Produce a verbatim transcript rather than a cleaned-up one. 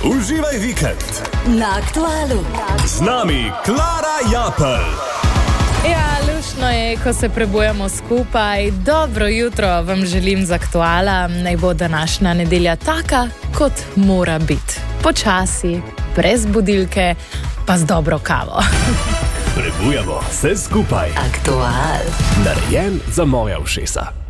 Uživaj vikend na Aktualu. Z nami Klara Japelj. Ja, luštno je, ko se prebujamo skupaj. Dobro jutro vam želim z Aktuala. Naj bo današnja nedelja taka, kot mora biti. Počasi, brez budilke, pa z dobro kavo. Prebujamo se skupaj. Aktual. Narejen za moja ušesa.